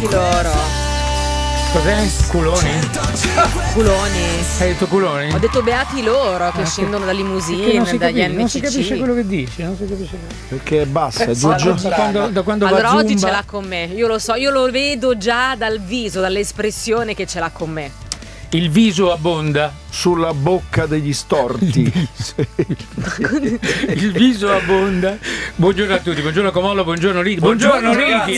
beati loro. Cos'è? Culoni? Culoni. Hai detto culoni? Ho detto beati loro che scendono da limousine, dagli NCC. Non si capisce quello che dici, non si capisce. Perché è bassa, è Da quando allora va oggi Zumba... ce l'ha con me, io lo so, io lo vedo già dal viso, dall'espressione che ce l'ha con me. Il viso abbonda. Sulla bocca degli storti. Il viso abbonda. Buongiorno a tutti, buongiorno Comollo, buongiorno Ricky. Buongiorno Ricky.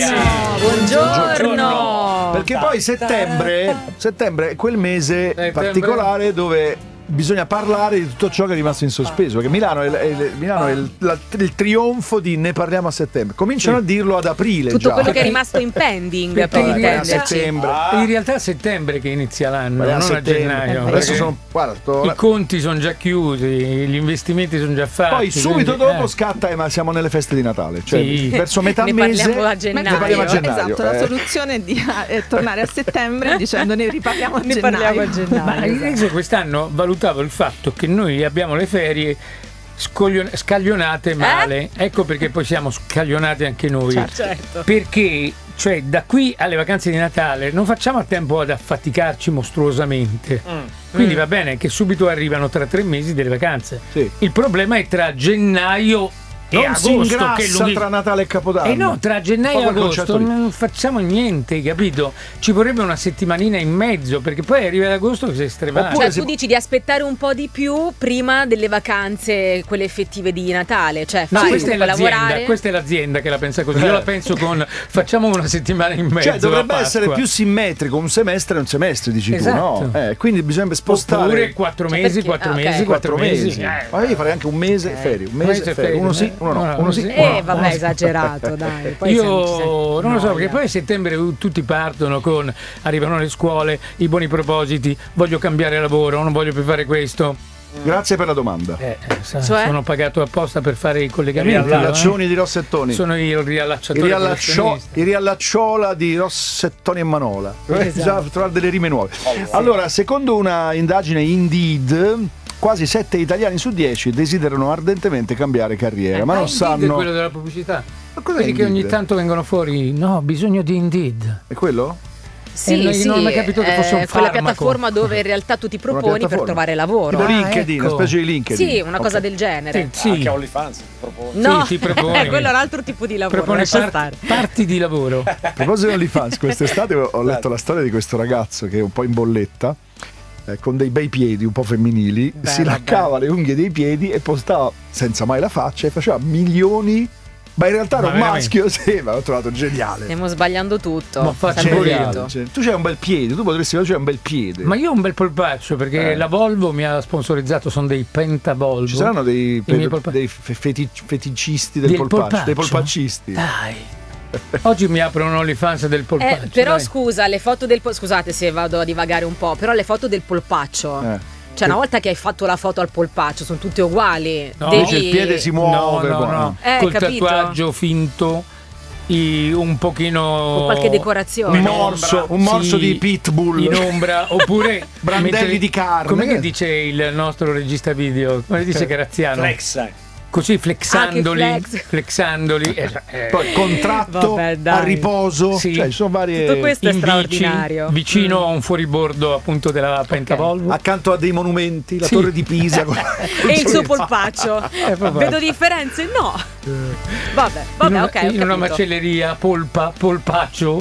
Buongiorno. Perché poi settembre è quel mese particolare dove bisogna parlare di tutto ciò che è rimasto in sospeso. Perché Milano è il trionfo di ne parliamo a settembre. Cominciano a dirlo ad aprile. Tutto già. quello che è rimasto in pending per a intenderci. settembre. In realtà è a settembre che inizia l'anno, Beh, a non settembre. a gennaio. Adesso I conti sono già chiusi, gli investimenti sono già fatti. Poi subito dopo scatta, ma siamo nelle feste di Natale. Cioè, Sì. verso metà Ne mese. parliamo a gennaio. Ne parliamo a gennaio. Esatto, la soluzione è di tornare a settembre dicendo ne riparliamo a gennaio. Parliamo a gennaio. Ma io quest'anno valutavo il fatto che noi abbiamo le ferie scaglionate male. Ecco perché poi siamo scaglionati anche noi. Certo. Perché cioè da qui alle vacanze di Natale non facciamo a tempo ad affaticarci mostruosamente. Quindi va bene che subito arrivano tra 3 mesi delle vacanze. Sì. Il problema è tra gennaio e Non si agosto, ingrassa che tra Natale e Capodanno. no, tra gennaio e Proprio il agosto concetto lì. non facciamo niente, capito? Ci vorrebbe una settimanina in mezzo, perché poi arriva ad agosto che sei stremato. Cioè tu dici di aspettare un po' di più prima delle vacanze, quelle effettive di Natale, cioè Ma fai questa è, comunque lavorare. questa è l'azienda che la pensa così. Io la penso con facciamo una settimana in mezzo. Cioè dovrebbe a essere Pasqua. più simmetrico un semestre e un semestre, dici Esatto. tu, no? Quindi bisogna spostare. Oppure 4 mesi, perché- 4 ok. mesi, 4 mesi. Ma io farei anche un mese ferie, un mese ferie. Uno sì, uno no, uno sì. Vabbè, esagerato, dai. Poi Io sempre ci non lo so, noia. perché poi a settembre tutti partono con arrivano le scuole, i buoni propositi, voglio cambiare lavoro, non voglio più fare questo. Grazie per la domanda. Cioè? Sono pagato apposta per fare i collegamenti. Riallaccioni di Rossettoni. Sono io il riallacciatore. I riallaccciola di Rossettoni e Manola. Esatto. Già trovare delle rime nuove. Allora, secondo una indagine Indeed, quasi 7 italiani su 10 desiderano ardentemente cambiare carriera, ma non Indeed sanno. è quello della pubblicità. Ma cos'è Quelli che Indeed? ogni tanto vengono fuori. No, bisogno di Indeed. È quello? Sì, non sì, ho mai capito che fosse un quella farmaco. piattaforma dove in realtà tu ti Una proponi per piattaforma. trovare lavoro. Tipo LinkedIn, ecco. una specie di LinkedIn. Sì, una cosa del genere. Sì, Anche OnlyFans propone. No, Sì, ti proponi. quello è un altro tipo di lavoro. propone lascia stare. parti di lavoro. A proposito di OnlyFans, quest'estate ho letto la storia di questo ragazzo che è un po' in bolletta, con dei bei piedi un po' femminili, si laccava le unghie dei piedi e postava senza mai la faccia e faceva milioni. Ma in realtà era un veramente? maschio, sì, ma l'ho trovato geniale. Stiamo sbagliando tutto. Ma faccio Sempre pure io. tutto. Geniale. Cioè, tu c'hai un bel piede, tu potresti avere un bel piede. Ma io ho un bel polpaccio perché la Volvo mi ha sponsorizzato, sono dei Penta Volvo. Ci saranno dei miei polpa- feticisti del Del polpaccio, polpaccio? dei polpaccisti. Dai. Oggi mi apro un OnlyFans del polpaccio. Però dai. scusa, le foto del scusate se vado a divagare un po', però le foto del polpaccio. Cioè, una volta che hai fatto la foto al polpaccio, sono tutte uguali. No. Devi... Dice il piede si muove. No. Col capito? tatuaggio finto, un pochino. Con qualche decorazione. Un morso Sì, di pitbull. in ombra, oppure Brandelli mettere- di carne. Come che dice il nostro regista video? Come dice Graziano? Flex. Così flexandoli, Ah, che flex. flexandoli. Poi contratto, Vabbè, dai. a riposo. Sì. Cioè, ci sono varie. Tutto questo è in bici, straordinario. vicino a un fuoribordo appunto della Penta Volvo. Accanto a dei monumenti, la Sì. torre di Pisa. E il suo polpaccio. vabbè. Vedo differenze? No. Vabbè, in una, ok. ho in una capito. macelleria, polpaccio.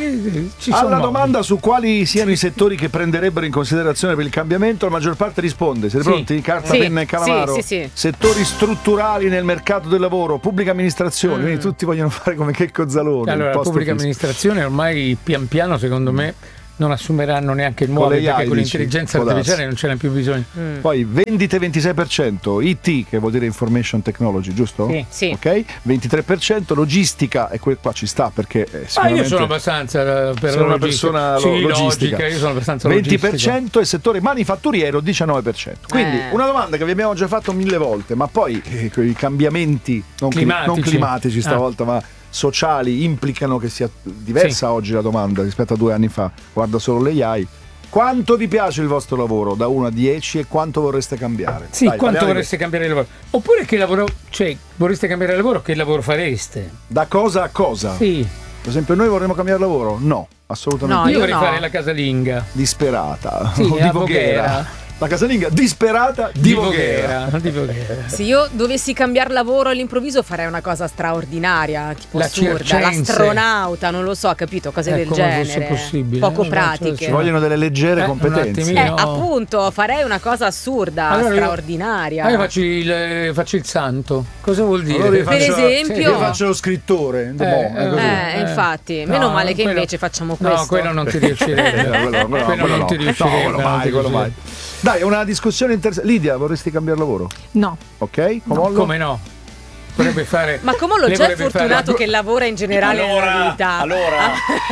Ci sono Alla modi. domanda su quali siano i settori che prenderebbero in considerazione per il cambiamento, la maggior parte risponde. Siete Sì. pronti? Carta, Sì, penna e calamaro. sì. Settori strutturali nel mercato del lavoro, pubblica amministrazione. Quindi tutti vogliono fare come Checco Zalone. Allora, il la posto pubblica fisso. amministrazione ormai pian piano, secondo me, non assumeranno neanche il nuovo, Con le perché AI, con dici? l'intelligenza Può darsi. artificiale non ce n'è più bisogno. Poi vendite 26%, IT che vuol dire information technology, giusto? Sì. Ok, 23%, logistica e qua ci sta perché Ah, sicuramente io sono abbastanza per sei la una logistica. persona Sì, logistica. logica, io sono abbastanza 20% e settore manifatturiero 19%. Quindi una domanda che vi abbiamo già fatto 1000 volte, ma poi i cambiamenti non climatici stavolta, ma sociali implicano che sia diversa oggi la domanda rispetto a 2 anni fa. Guarda solo le AI. Quanto vi piace il vostro lavoro da 1 a 10 e quanto vorreste cambiare? Sì, Dai, quanto parliamo di vorreste cambiare il lavoro? Oppure che lavoro, cioè vorreste cambiare lavoro, che lavoro fareste? questo. Da cosa a cosa? Sì. Per esempio, noi vorremmo cambiare lavoro? No, assolutamente no. Io vorrei fare la casalinga. Disperata. Sì, di Voghera. La casalinga disperata di Voghera. Se io dovessi cambiare lavoro all'improvviso farei una cosa straordinaria, tipo assurda, l'astronauta, non lo so, capito, cose del genere. Possibile, poco pratiche. Ci vogliono delle leggere competenze. Appunto, farei una cosa assurda, allora straordinaria. Io faccio il santo. Cosa vuol dire? Allora per esempio, io faccio lo scrittore. Infatti, meno male che invece facciamo questo. No, quello non ti riuscirebbe. Quello non ti riuscirebbe. Quello mai. Dai, è una discussione interessante. Lidia, vorresti cambiare lavoro? No. Ok? Comollo? Come no? Vorrebbe fare. Ma Comollo già è fortunato che lavora in generale nella vita. Allora,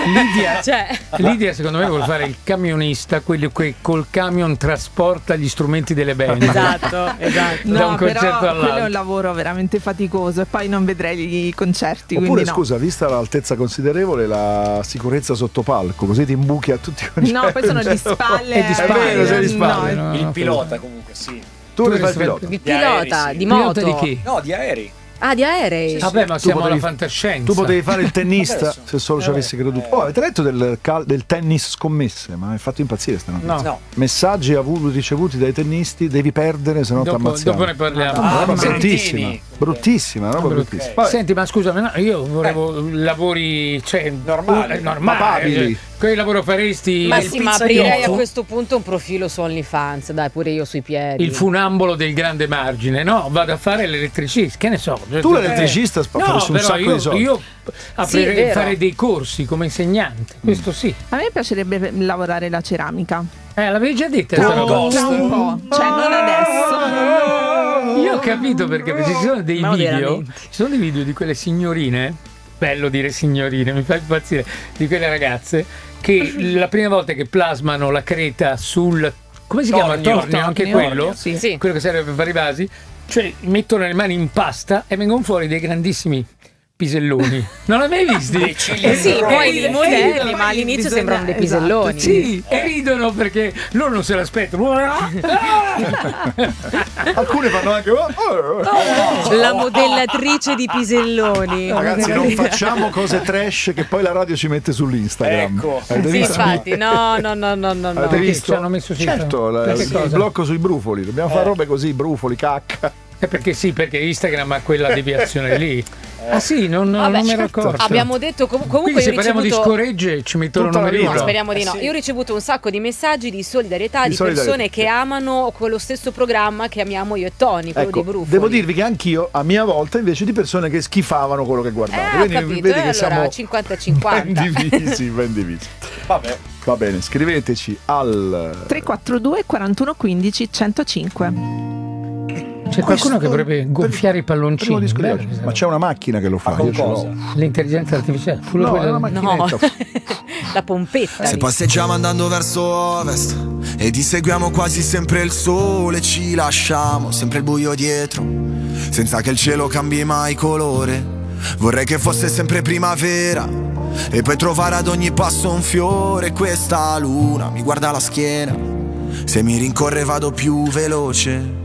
Lidia secondo me vuole fare il camionista, quello che col camion trasporta gli strumenti delle band. Esatto. Da un concerto all'altro. Quello è un lavoro veramente faticoso e poi non vedrei i concerti. Oppure scusa, vista l'altezza considerevole, la sicurezza sotto palco, così ti imbuchi a tutti i concerti. No, poi sono di spalle. È vero, sei di spalle. Il pilota comunque, sì. Tu fai il pilota. Il pilota di moto. Pilota di chi? No, di aerei. Ah, di aerei? Vabbè, ma siamo alla fantascienza. Tu potevi fare il tennista se solo ci avessi creduto. Oh, avete letto del tennis scommesse? Ma è fatto impazzire sta notizia. No. Messaggi ricevuti dai tennisti, devi perdere, se no ti ammazziamo. Dopo ne parliamo. Roba bruttissima, roba bruttissima. Senti, ma scusami, no, io volevo lavori, normali, papabili. Che lavoro faresti? Ma sì, ma aprirei a questo punto un profilo su OnlyFans, dai, pure io sui piedi. Il funambolo del grande margine, no? Vado a fare l'elettricista, che ne so. Tu l'elettricista faresti un sacco di soldi. Io aprirei fare dei corsi come insegnante, questo sì. A me piacerebbe lavorare la ceramica. L'avevi già detta? Un po', cioè non adesso. Io ho capito perché ci sono dei video di quelle signorine, bello dire signorine, mi fa impazzire, di quelle ragazze che la prima volta che plasmano la creta sul, come si chiama? Tornio, anche quello? Sì. Quello che serve per fare i vasi, cioè mettono le mani in pasta e vengono fuori dei grandissimi piselloni. Non l'hai mai visti? Sì, poi i modelli, ma all'inizio sembrano dei piselloni. Sì, e ridono perché loro non se l'aspettano. Alcune fanno anche la modellatrice di piselloni. Ragazzi, non facciamo cose trash che poi la radio ci mette sull'Instagram. Ecco. Sì, infatti, no. Avete visto? Ci hanno messo certo, il blocco sui brufoli. Dobbiamo fare robe così, brufoli, cacca. Perché perché Instagram ha quella deviazione lì. Ah sì, non me ne accorgo. Abbiamo detto comunque quindi se parliamo di scoregge ci mettono il numero. No, speriamo di no. Io ho ricevuto un sacco di messaggi di solidarietà di persone che amano quello stesso programma che amiamo io e Tony, quello di Brufoli. Devo dirvi che anch'io a mia volta invece di persone che schifavano quello che guardavo. Quindi capito, vedi che siamo 50-50. Ben divisi. Vabbè. Va bene, scriveteci al 342 41 15 105. C'è qualcuno che vorrebbe gonfiare i palloncini. Ma c'è una macchina che lo fa. Io ce l'ho. L'intelligenza artificiale. No, la pompetta. Se passeggiamo andando verso ovest ed inseguiamo quasi sempre il sole, ci lasciamo sempre il buio dietro, senza che il cielo cambi mai colore. Vorrei che fosse sempre primavera e poi trovare ad ogni passo un fiore. Questa luna mi guarda la schiena, se mi rincorre vado più veloce.